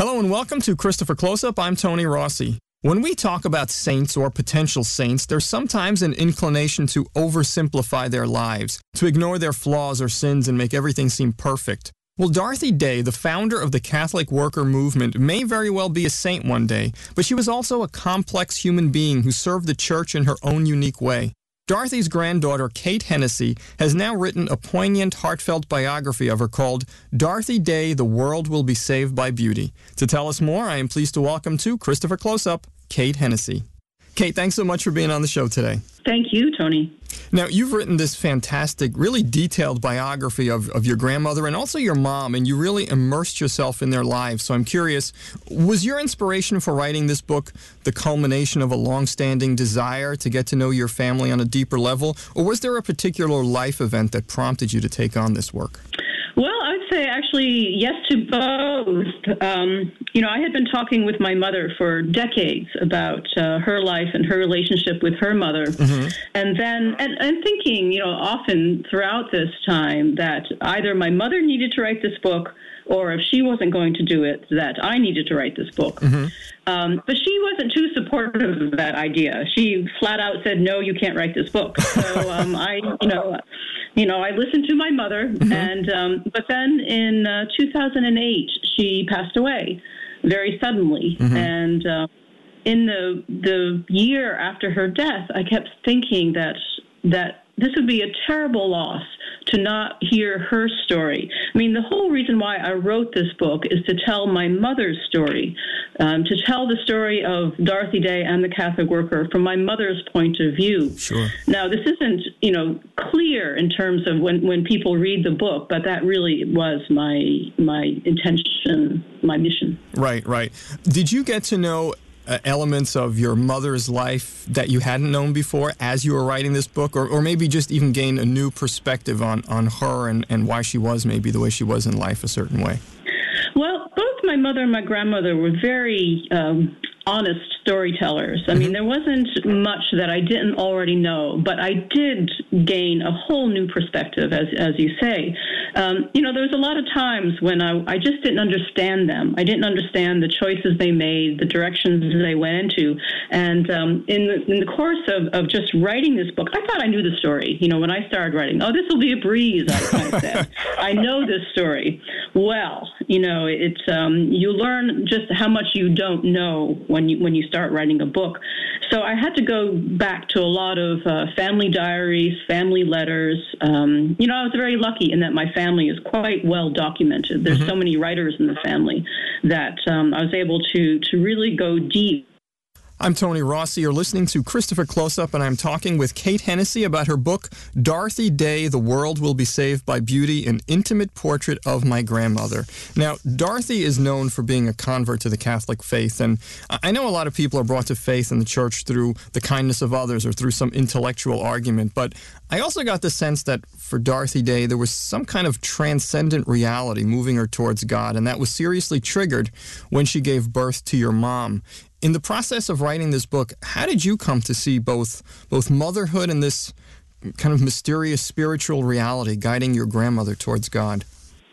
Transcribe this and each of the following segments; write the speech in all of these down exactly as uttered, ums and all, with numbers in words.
Hello and welcome to Christopher Close-Up. I'm Tony Rossi. When we talk about saints or potential saints, there's sometimes an inclination to oversimplify their lives, to ignore their flaws or sins and make everything seem perfect. Well, Dorothy Day, the founder of the Catholic worker movement, may very well be a saint one day, but she was also a complex human being who served the church in her own unique way. Dorothy's granddaughter, Kate Hennessy, has now written a poignant, heartfelt biography of her called Dorothy Day, The World Will Be Saved by Beauty. To tell us more, I am pleased to welcome to Christopher Close-Up, Kate Hennessy. Kate, thanks so much for being on the show today. Thank you, Tony. Now, you've written this fantastic, really detailed biography of, of your grandmother and also your mom, and you really immersed yourself in their lives. So I'm curious, was your inspiration for writing this book the culmination of a long-standing desire to get to know your family on a deeper level, or was there a particular life event that prompted you to take on this work? Well, I would say actually yes to both. Um, you know, I had been talking with my mother for decades about uh, her life and her relationship with her mother. Mm-hmm. And then, and, and thinking, you know, often throughout this time that either my mother needed to write this book or if she wasn't going to do it, that I needed to write this book. Mm-hmm. Um, but she wasn't too supportive of that idea. She flat out said, no, you can't write this book. So um, I, you know, you know, I listened to my mother. Mm-hmm. and um, But then in uh, two thousand eight, she passed away very suddenly. Mm-hmm. And uh, in the the year after her death, I kept thinking that that this would be a terrible loss to not hear her story. I mean, the whole reason why I wrote this book is to tell my mother's story, um, to tell the story of Dorothy Day and the Catholic worker from my mother's point of view. Sure. Now, this isn't, you know, clear in terms of when, when people read the book, but that really was my my intention, my mission. Right, right. Did you get to know Uh, elements of your mother's life that you hadn't known before as you were writing this book, or, or maybe just even gain a new perspective on, on her and, and why she was maybe the way she was in life a certain way? Well, both my mother and my grandmother were very um, honest storytellers. I mm-hmm. mean, there wasn't much that I didn't already know, but I did gain a whole new perspective, as as you say. Um, you know, there was a lot of times when I, I just didn't understand them. I didn't understand the choices they made, the directions they went into. And um, in, the, in the course of, of just writing this book, I thought I knew the story. You know, when I started writing, oh, this will be a breeze, I, I said. I know this story. Well, you know, it's um, you learn just how much you don't know when you when you start writing a book. So I had to go back to a lot of uh, family diaries, family letters. Um, you know, I was very lucky in that my family is quite well documented. There's mm-hmm. so many writers in the family that um, I was able to to really go deep. I'm Tony Rossi. You're listening to Christopher Close-Up, and I'm talking with Kate Hennessy about her book, Dorothy Day, The World Will Be Saved by Beauty, An Intimate Portrait of My Grandmother. Now, Dorothy is known for being a convert to the Catholic faith, and I know a lot of people are brought to faith in the church through the kindness of others or through some intellectual argument, but I also got the sense that for Dorothy Day, there was some kind of transcendent reality moving her towards God, and that was seriously triggered when she gave birth to your mom. In the process of writing this book, how did you come to see both both motherhood and this kind of mysterious spiritual reality guiding your grandmother towards God?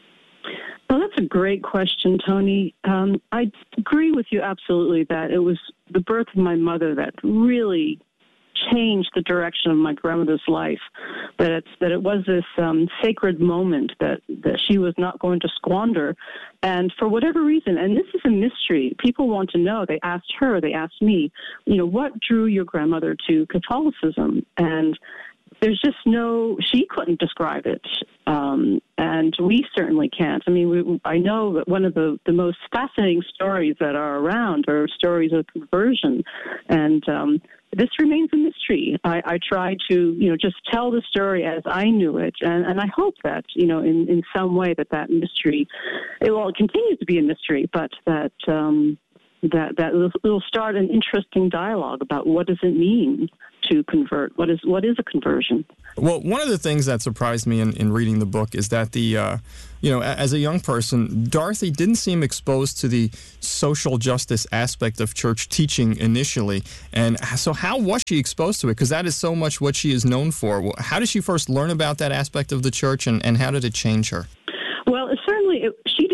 Well, that's a great question, Tony. Um, I agree with you absolutely that it was the birth of my mother that really changed the direction of my grandmother's life. That it's that it was this um, sacred moment that, that she was not going to squander. And for whatever reason, and this is a mystery, people want to know. They asked her, they asked me, you know, what drew your grandmother to Catholicism? And there's just no, she couldn't describe it. Um, and we certainly can't. I mean, we, I know that one of the, the most fascinating stories that are around are stories of conversion. And um, this remains a mystery. I, I try to, you know, just tell the story as I knew it. And, and I hope that, you know, in, in some way that that mystery, it, well, it continues to be a mystery, but that, um, that, that it'll start an interesting dialogue about what does it mean to convert? What is what is a conversion? Well, one of the things that surprised me in, in reading the book is that the, uh, you know, as a young person, Dorothy didn't seem exposed to the social justice aspect of church teaching initially. And so how was she exposed to it? Because that is so much what she is known for. How did she first learn about that aspect of the church, and, and how did it change her? Well, certainly it, she did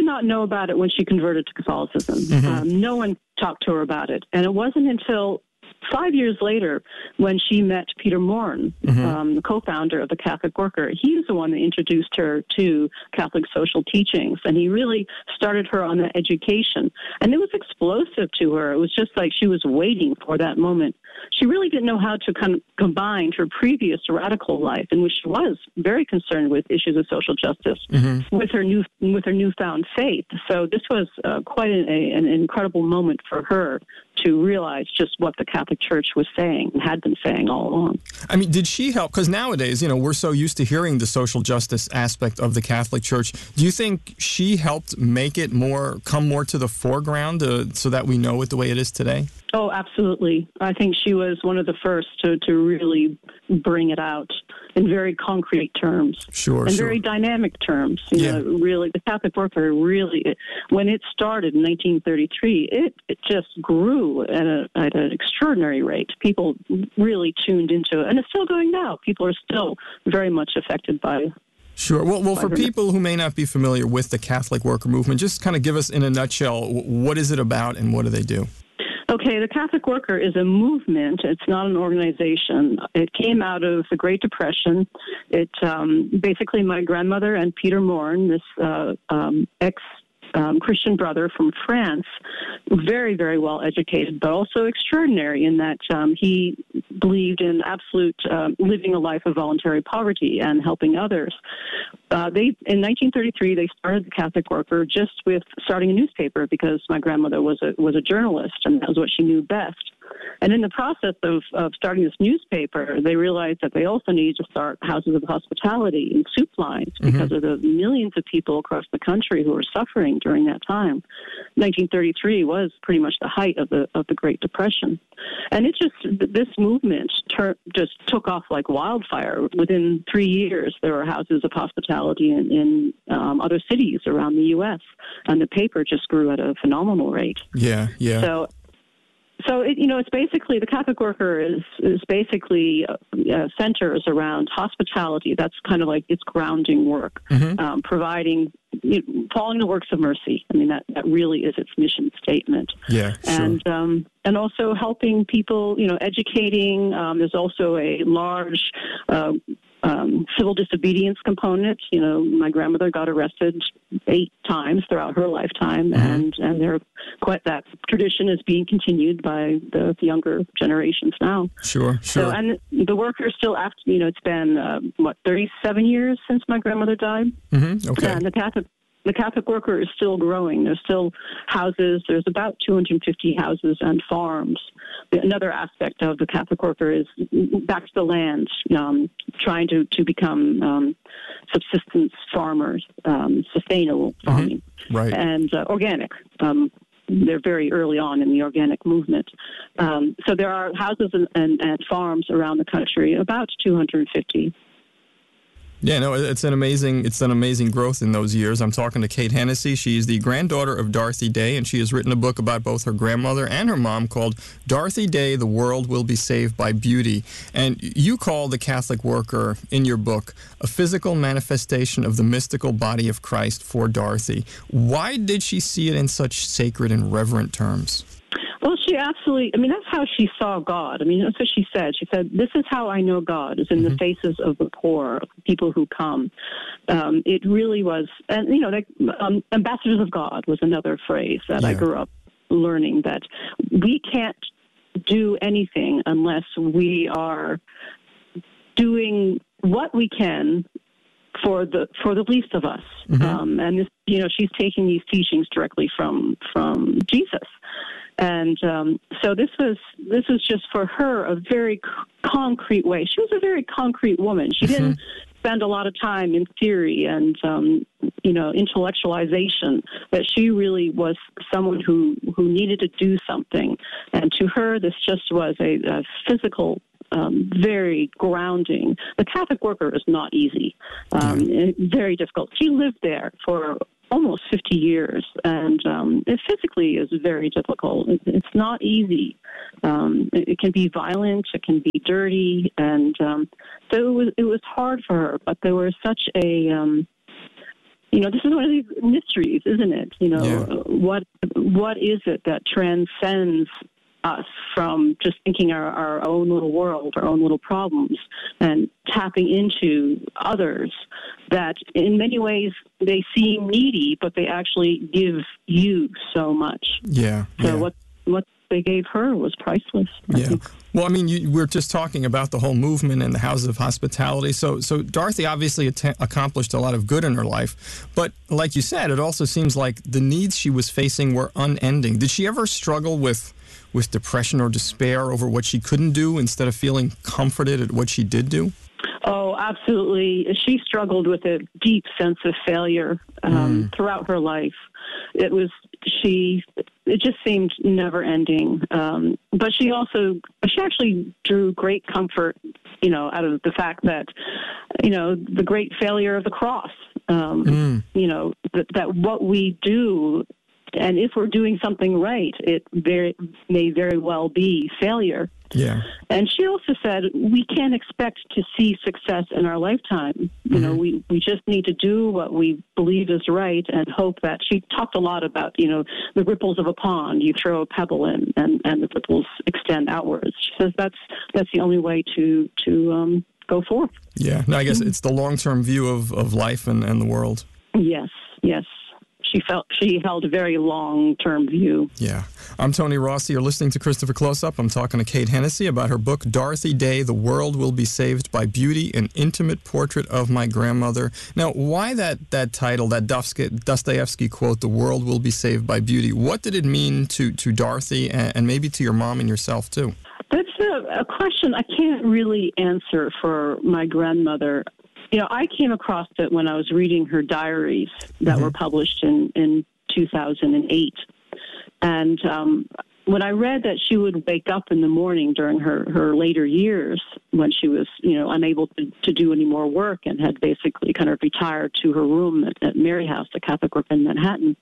not know about it when she converted to Catholicism. Mm-hmm. Um, no one talked to her about it. And it wasn't until five years later when she met Peter Morin, mm-hmm. um, the co-founder of the Catholic Worker. He was the one that introduced her to Catholic social teachings, and he really started her on that education. And it was explosive to her. It was just like she was waiting for that moment. She really didn't know how to kind of combine her previous radical life, in which she was very concerned with issues of social justice, mm-hmm. with her new with her newfound faith. So this was uh, quite a, a, an incredible moment for her to realize just what the Catholic Church was saying and had been saying all along. I mean, did she help? Because nowadays, you know, we're so used to hearing the social justice aspect of the Catholic Church. Do you think she helped make it more, come more to the foreground uh, so that we know it the way it is today? Oh, absolutely. I think she was one of the first to, to really bring it out in very concrete terms. Sure, in sure. very dynamic terms. You yeah. know, really, the Catholic Worker really, it, when it started in nineteen thirty-three, it, it just grew at, a, at an extraordinary rate. People really tuned into it, and it's still going now. People are still very much affected by Sure. Well, well, for people who may not be familiar with the Catholic Worker Movement, just kind of give us in a nutshell, what is it about and what do they do? Okay, the Catholic Worker is a movement. It's not an organization. It came out of the Great Depression. It um, basically my grandmother and Peter Morin, this uh, um, ex Um, Christian brother from France, very, very well educated, but also extraordinary in that um, he believed in absolute uh, living a life of voluntary poverty and helping others. Uh, they in nineteen thirty-three they started the Catholic Worker just with starting a newspaper because my grandmother was a was a journalist and that was what she knew best. And in the process of, of starting this newspaper, they realized that they also needed to start houses of hospitality and soup lines because mm-hmm. of the millions of people across the country who were suffering during that time. nineteen thirty-three was pretty much the height of the of the Great Depression. And it just, this movement ter- just took off like wildfire. Within three years, there were houses of hospitality in, in um, other cities around the U S, and the paper just grew at a phenomenal rate. Yeah, yeah. So, So, it, you know, it's basically, the Catholic Worker is, is basically uh, centers around hospitality. That's kind of like its grounding work, mm-hmm. um, providing, you know, following the works of mercy. I mean, that, that really is its mission statement. Yeah, sure. And, um, and also helping people, you know, educating. Um, there's also a large uh, um, civil disobedience component. You know, my grandmother got arrested eight times throughout her lifetime, mm-hmm. and, and they're quite, that tradition is being continued by the younger generations now. Sure, sure. So, and the worker still, after, you know, it's been, uh, what, thirty-seven years since my grandmother died? Mm-hmm. Okay. And the Catholic The Catholic Worker is still growing. There's still houses. There's about two hundred fifty houses and farms. Another aspect of the Catholic Worker is back to the land, um, trying to, to become um, subsistence farmers, um, sustainable farming, mm-hmm. right. and uh, organic. Um, they're very early on in the organic movement. Um, so there are houses and, and, and farms around the country, about two hundred fifty. Yeah, no, it's an amazing, it's an amazing growth in those years. I'm talking to Kate Hennessy. She's the granddaughter of Dorothy Day, and she has written a book about both her grandmother and her mom called Dorothy Day, The World Will Be Saved by Beauty. And you call the Catholic Worker in your book a physical manifestation of the mystical body of Christ for Dorothy. Why did she see it in such sacred and reverent terms? Well, she absolutely, I mean, that's how she saw God. I mean, that's what she said. She said, this is how I know God, is in mm-hmm. the faces of the poor, people who come. Um, it really was, and, you know, like, um, ambassadors of God was another phrase that yeah. I grew up learning, that we can't do anything unless we are doing what we can for the for the least of us. Mm-hmm. Um, and, this, you know, she's taking these teachings directly from from Jesus. And um, so this was this was just for her a very c- concrete way. She was a very concrete woman. She didn't mm-hmm. spend a lot of time in theory and um, you know intellectualization. But she really was someone who, who needed to do something. And to her, this just was a, a physical, um, very grounding. The Catholic Worker is not easy. Um, yeah. Very difficult. She lived there for almost fifty years, and um, it physically is very difficult. It, it's not easy. Um, it, it can be violent, it can be dirty, and um, so it was, it was hard for her, but there was such a, um, you know, this is one of these mysteries, isn't it? You know, Yeah. what what is it that transcends us from just thinking our, our own little world, our own little problems, and tapping into others that in many ways they seem needy, but they actually give you so much. Yeah. So yeah. what what they gave her was priceless. I Yeah. think. Well, I mean, you, we're just talking about the whole movement and the houses of hospitality. So, so Dorothy obviously att- accomplished a lot of good in her life. But like you said, it also seems like the needs she was facing were unending. Did she ever struggle with, with depression or despair over what she couldn't do instead of feeling comforted at what she did do? Oh, absolutely. She struggled with a deep sense of failure um, Mm. throughout her life. It was, she, it just seemed never ending. Um, but she also, she actually drew great comfort, you know, out of the fact that, you know, the great failure of the cross, um, Mm. you know, that, that what we do, and if we're doing something right, it very, may very well be failure. Yeah. And she also said we can't expect to see success in our lifetime. You know, we, we just need to do what we believe is right and hope that she talked a lot about, you know, the ripples of a pond. You throw a pebble in and, and the ripples extend outwards. She says that's that's the only way to, to um, go forth. Yeah. No, I guess it's the long-term view of, of life and, and the world. Yes, yes. She felt she held a very long-term view. Yeah. I'm Tony Rossi. You're listening to Christopher Close-Up. I'm talking to Kate Hennessy about her book, Dorothy Day, The World Will Be Saved by Beauty, An Intimate Portrait of My Grandmother. Now, why that, that title, that Dostoevsky quote, The World Will Be Saved by Beauty? What did it mean to, to Dorothy and, and maybe to your mom and yourself, too? That's a, a question I can't really answer for my grandmother. You know, I came across it when I was reading her diaries that Mm-hmm. were published in, in two thousand eight. And um, when I read that she would wake up in the morning during her, her later years when she was, you know, unable to, to do any more work and had basically kind of retired to her room at, at Mary House, the Catholic work in Manhattan,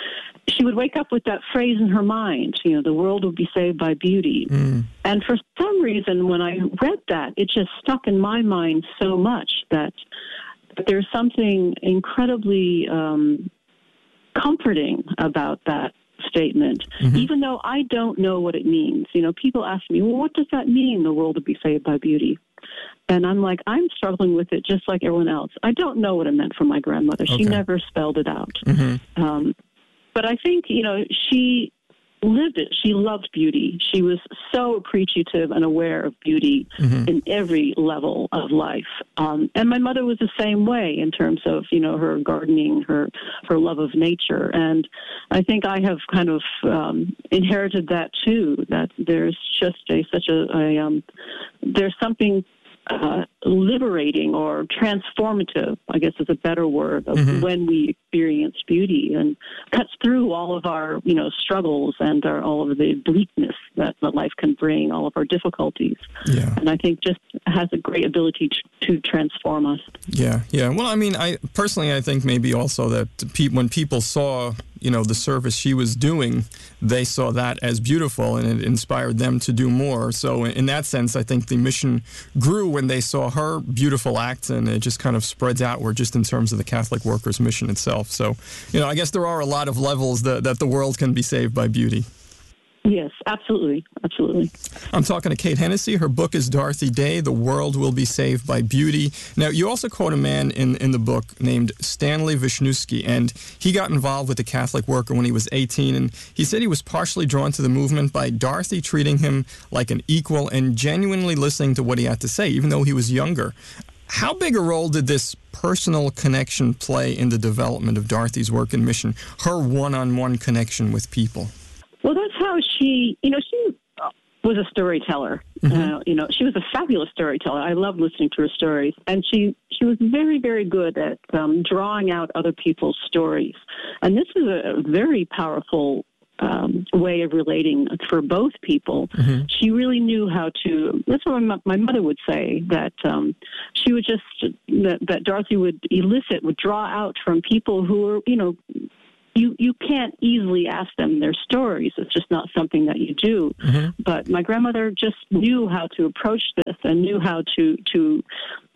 she would wake up with that phrase in her mind, you know, the world will be saved by beauty. Mm. And for some reason, when I read that, it just stuck in my mind so much that there's something incredibly um, comforting about that statement, Mm-hmm. even though I don't know what it means. You know, people ask me, well, what does that mean, the world will be saved by beauty? And I'm like, I'm struggling with it just like everyone else. I don't know what it meant for my grandmother. She Okay. never spelled it out. Mm-hmm. Um, but I think, you know, she lived it. She loved beauty. She was so appreciative and aware of beauty Mm-hmm. in every level of life. Um, and my mother was the same way in terms of, you know, her gardening, her her love of nature. And I think I have kind of um, inherited that too, that there's just a such a, a um, there's something Uh, liberating or transformative, I guess is a better word, of Mhm. when we experience beauty and cuts through all of our, you know, struggles and our, all of the bleakness that, that life can bring, all of our difficulties. Yeah. And I think just has a great ability to, to transform us. Yeah, yeah. Well, I mean, I personally, I think maybe also that pe- when people saw, you know, the service she was doing, they saw that as beautiful, and it inspired them to do more. So, in that sense, I think the mission grew when they saw her beautiful acts, and it just kind of spreads outward, just in terms of the Catholic Workers Mission itself. So, you know, I guess there are a lot of levels that that the world can be saved by beauty. Yes, absolutely. Absolutely. I'm talking to Kate Hennessy. Her book is Dorothy Day, The World Will Be Saved by Beauty. Now, you also quote a man in, in the book named Stanley Wisniewski, and he got involved with the Catholic Worker when he was eighteen, and he said he was partially drawn to the movement by Dorothy treating him like an equal and genuinely listening to what he had to say, even though he was younger. How big a role did this personal connection play in the development of Dorothy's work and mission, her one-on-one connection with people? Well, that's how she, you know, she was a storyteller. Mm-hmm. Uh, you know, she was a fabulous storyteller. I loved listening to her stories. And she, she was very, very good at um, drawing out other people's stories. And this is a very powerful um, way of relating for both people. Mm-hmm. She really knew how to, that's what my, my mother would say, that um, she would just, that, that Dorothy would elicit, would draw out from people who were, you know, You you can't easily ask them their stories. It's just not something that you do. Mm-hmm. But my grandmother just knew how to approach this and knew how to to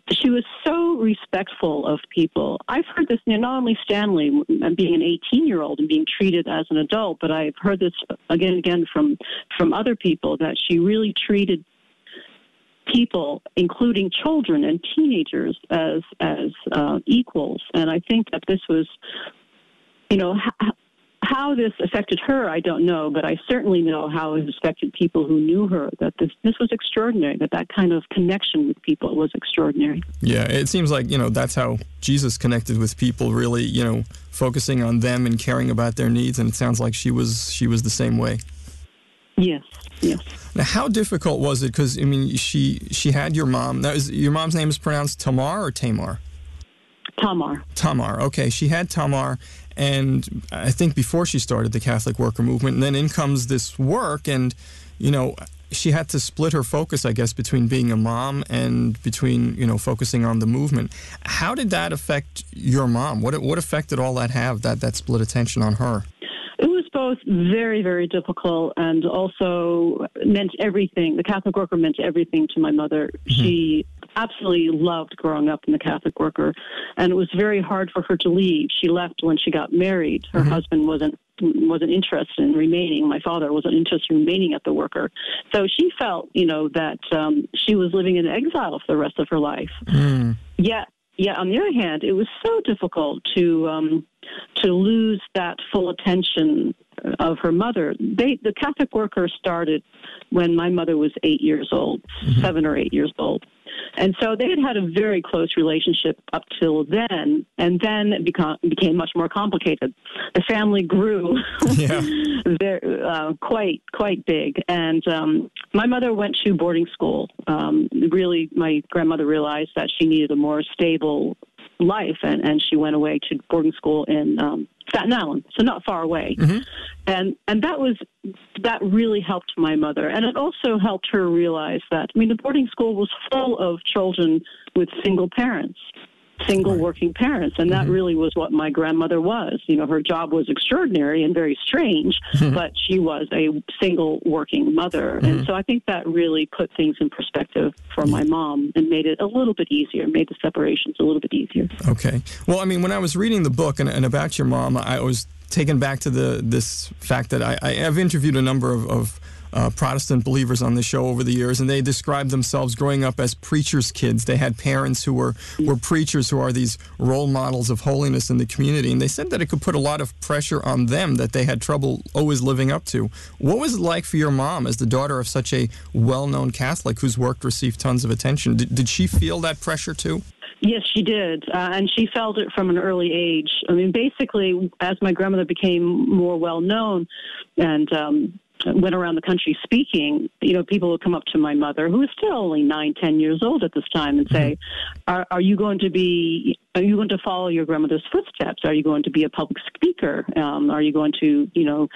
she was so respectful of people. I've heard this, you know, not only Stanley being an eighteen-year-old and being treated as an adult, but I've heard this again and again from, from other people, that she really treated people, including children and teenagers, as as uh, equals. And I think that this was, you know, ha- how this affected her, I don't know, but I certainly know how it affected people who knew her, that this, this was extraordinary, that that kind of connection with people was extraordinary. Yeah, it seems like, you know, that's how Jesus connected with people, really, you know, focusing on them and caring about their needs, and it sounds like she was she was the same way. Yes, yes. Now, how difficult was it? Because, I mean, she she had your mom. Now, is, your mom's name is pronounced Tamar or Tamar? Tamar. Tamar, okay. She had Tamar, and I think before she started the Catholic Worker Movement, and then in comes this work, and, you know, she had to split her focus, I guess, between being a mom and between, you know, focusing on the movement. How did that affect your mom? What what effect did all that have, that, that split attention on her? It was both very, very difficult and also meant everything. The Catholic Worker meant everything to my mother. Mm-hmm. She absolutely loved growing up in the Catholic Worker, and it was very hard for her to leave. She left when she got married. Her mm-hmm. husband wasn't wasn't interested in remaining. My father wasn't interested in remaining at the Worker. So she felt, you know, that um, she was living in exile for the rest of her life. Mm. Yet, yeah, on the other hand, it was so difficult to um, to lose that full attention of her mother. They, the Catholic Worker started when my mother was eight years old, mm-hmm. seven or eight years old. And so they had had a very close relationship up till then, and then it become, became much more complicated. The family grew yeah. very, uh, quite quite big, and um, my mother went to boarding school. Um, really, my grandmother realized that she needed a more stable life, and, and she went away to boarding school in um, Staten Island, so not far away. Mm-hmm. And and that was that really helped my mother, and it also helped her realize that, I mean, the boarding school was full of children with single parents, single right. working parents, and that mm-hmm. really was what my grandmother was. You know, her job was extraordinary and very strange, mm-hmm. but she was a single working mother, mm-hmm. and so I think that really put things in perspective for my mom and made it a little bit easier, made the separations a little bit easier. Okay. Well, I mean, when I was reading the book and, and about your mom, I was taken back to the this fact that I, I have interviewed a number of, of uh, Protestant believers on this show over the years, and they described themselves growing up as preachers' kids. They had parents who were, were preachers, who are these role models of holiness in the community, and they said that it could put a lot of pressure on them that they had trouble always living up to. What was it like for your mom as the daughter of such a well-known Catholic whose work received tons of attention? Did, did she feel that pressure too? Yes, she did, uh, and she felt it from an early age. I mean, basically, as my grandmother became more well-known and um, went around the country speaking, you know, people would come up to my mother, who was still only nine, ten years old at this time, and say, are, are you going to be, are you going to follow your grandmother's footsteps? Are you going to be a public speaker? Um, are you going to, you know,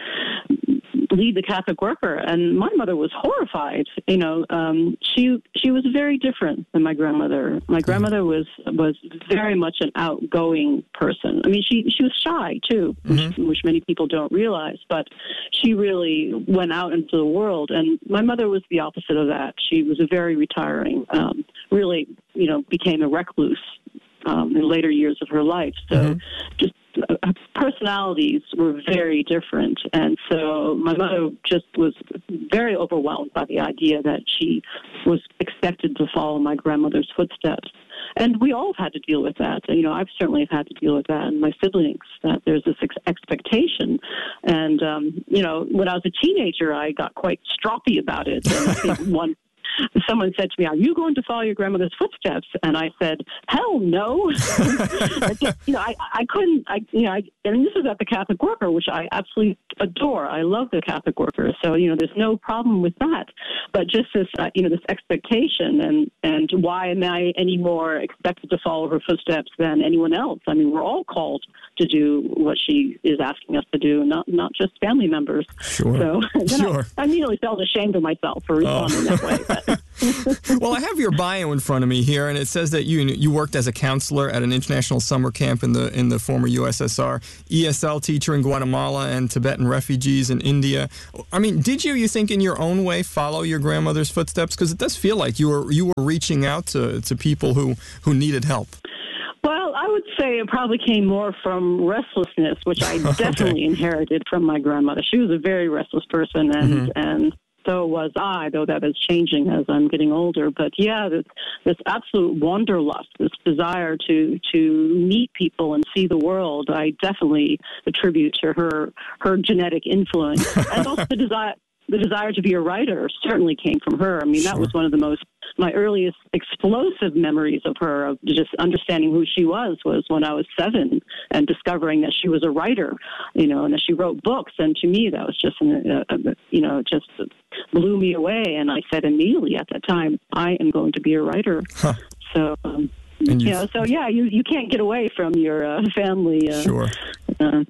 lead the Catholic Worker? And my mother was horrified. You know, um, she she was very different than my grandmother. My grandmother was was very much an outgoing person. I mean, she she was shy too, mm-hmm. which, which many people don't realize. But she really went out into the world. And my mother was the opposite of that. She was a very retiring. Um, really, you know, became a recluse um, in later years of her life. So mm-hmm. just uh, personalities were very different. And so my mother just was very overwhelmed by the idea that she was expected to follow my grandmother's footsteps. And we all have had to deal with that. You know, I've certainly had to deal with that, and my siblings, that there's this ex- expectation. And, um, you know, when I was a teenager, I got quite stroppy about it. And I think one someone said to me, are you going to follow your grandmother's footsteps? And I said, hell no. I just, you know, I, I couldn't, I, you know, I, and this is at the Catholic Worker, which I absolutely adore. I love the Catholic Worker. So, you know, there's no problem with that. But just this, uh, you know, this expectation, and, and why am I any more expected to follow her footsteps than anyone else? I mean, we're all called to do what she is asking us to do, not not just family members. Sure. So then sure. I, I immediately felt ashamed of myself for responding oh. that way. But. Well, I have your bio in front of me here, and it says that you you worked as a counselor at an international summer camp in the in the former U S S R, E S L teacher in Guatemala, and Tibetan refugees in India. I mean, did you, you think, in your own way, follow your grandmother's footsteps? Because it does feel like you were you were reaching out to, to people who, who needed help. Well, I would say it probably came more from restlessness, which I definitely okay. inherited from my grandmother. She was a very restless person, and mm-hmm. and so was I, though that is changing as I'm getting older. But yeah, this, this absolute wanderlust, this desire to to meet people and see the world, I definitely attribute to her her genetic influence, and also the desire. The desire to be a writer certainly came from her. I mean, sure. that was one of the most, my earliest explosive memories of her, of just understanding who she was, was when I was seven and discovering that she was a writer, you know, and that she wrote books. And to me, that was just, an, uh, you know, just blew me away. And I said immediately at that time, I am going to be a writer. Huh. So, um, you know, so yeah, you, you can't get away from your uh, family. Uh, sure. Uh,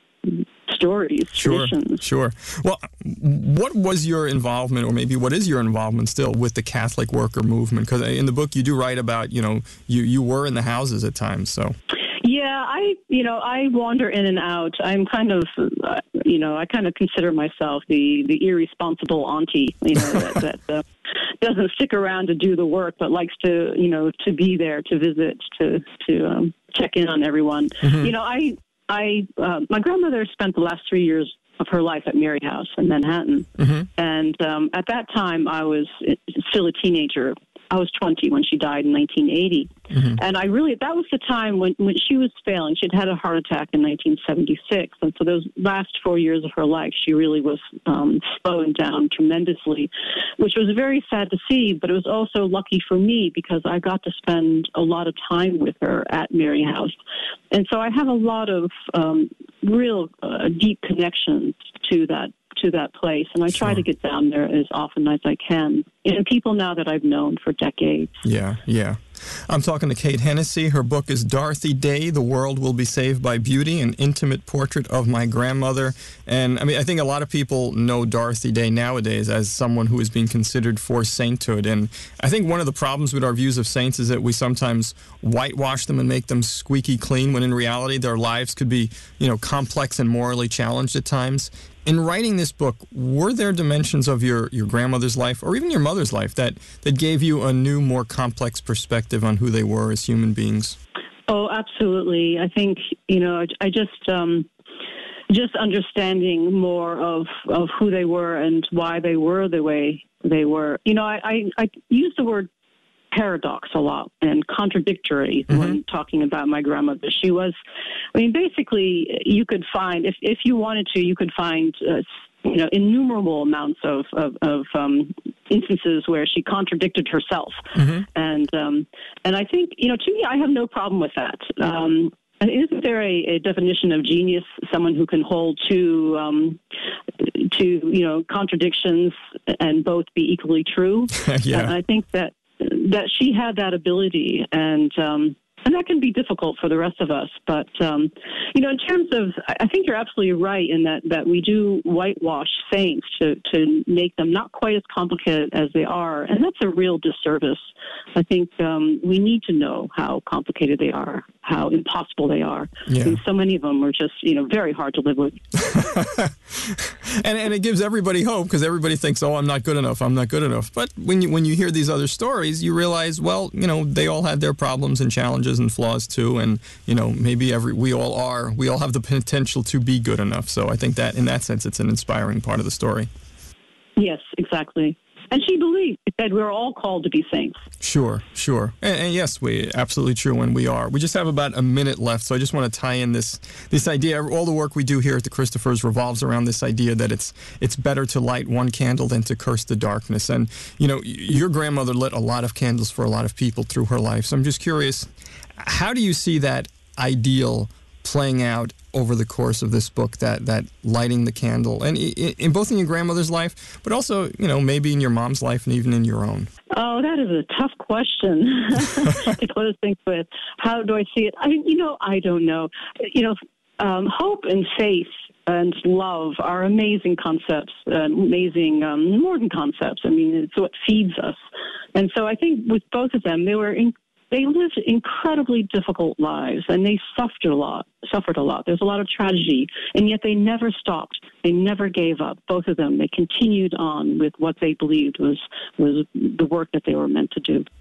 stories, sure, traditions. Sure. Well, what was your involvement, or maybe what is your involvement still with the Catholic worker movement? Because in the book you do write about, you know, you, you were in the houses at times, so. Yeah, I, you know, I wander in and out. I'm kind of, uh, you know, I kind of consider myself the, the irresponsible auntie, you know, that, that uh, doesn't stick around to do the work, but likes to, you know, to be there, to visit, to, to um, check in on everyone. Mm-hmm. You know, I, I, uh, my grandmother spent the last three years of her life at Mary House in Manhattan. Mm-hmm. And um, at that time, I was still a teenager. I was twenty when she died in nineteen eighty. Mm-hmm. And I really, that was the time when, when she was failing. She'd had a heart attack in nineteen seventy-six. And so those last four years of her life, she really was um, slowing down tremendously, which was very sad to see. But it was also lucky for me because I got to spend a lot of time with her at Mary House. And so I have a lot of um, real uh, deep connections to that to that place, and I try sure. to get down there as often as I can. And people now that I've known for decades. Yeah, yeah. I'm talking to Kate Hennessy. Her book is Dorothy Day, The World Will Be Saved by Beauty, an intimate portrait of my grandmother. And I mean, I think a lot of people know Dorothy Day nowadays as someone who is being considered for sainthood. And I think one of the problems with our views of saints is that we sometimes whitewash them and make them squeaky clean, when in reality their lives could be, you know, complex and morally challenged at times. In writing this book, were there dimensions of your, your grandmother's life, or even your mother's life, that, that gave you a new, more complex perspective on who they were as human beings? Oh, absolutely. I think, you know, I just um, just understanding more of, of who they were and why they were the way they were. You know, I, I, I use the word paradox a lot and contradictory mm-hmm. when talking about my grandmother. She was, I mean, basically, you could find, if, if you wanted to, you could find, uh, you know, innumerable amounts of, of, of um, instances where she contradicted herself. Mm-hmm. And, um, and I think, you know, to me, I have no problem with that. Um, and isn't there a, a definition of genius, someone who can hold two, um, two, you know, contradictions and both be equally true? Yeah. And I think that that she had that ability, and um, and that can be difficult for the rest of us. But, um, you know, in terms of, I think you're absolutely right in that, that we do whitewash saints to, to make them not quite as complicated as they are, and that's a real disservice. I think um, we need to know how complicated they are, how impossible they are. Yeah. I mean, so many of them are just, you know, very hard to live with. and and it gives everybody hope, because everybody thinks, oh, I'm not good enough, I'm not good enough. But when you when you hear these other stories, you realize, well, you know, they all had their problems and challenges and flaws too, and you know, maybe every we all are, we all have the potential to be good enough. So I think that in that sense, it's an inspiring part of the story. Yes, exactly. And she believed that we're all called to be saints. Sure, sure. And, and yes, we absolutely true, and we are. We just have about a minute left, so I just want to tie in this this idea. All the work we do here at the Christophers revolves around this idea that it's it's better to light one candle than to curse the darkness. And, you know, your grandmother lit a lot of candles for a lot of people through her life. So I'm just curious, how do you see that ideal playing out over the course of this book, that, that lighting the candle, and in, in both in your grandmother's life, but also, you know, maybe in your mom's life and even in your own? Oh, that is a tough question to close things with. How do I see it? I, you know, I don't know. You know, um, hope and faith and love are amazing concepts, uh, amazing um, modern concepps. I mean, it's what feeds us. And so I think with both of them, they were in, they lived incredibly difficult lives, and they suffered a lot. Suffered a lot. There's a lot of tragedy, and yet they never stopped. They never gave up. Both of them. They continued on with what they believed was was the work that they were meant to do.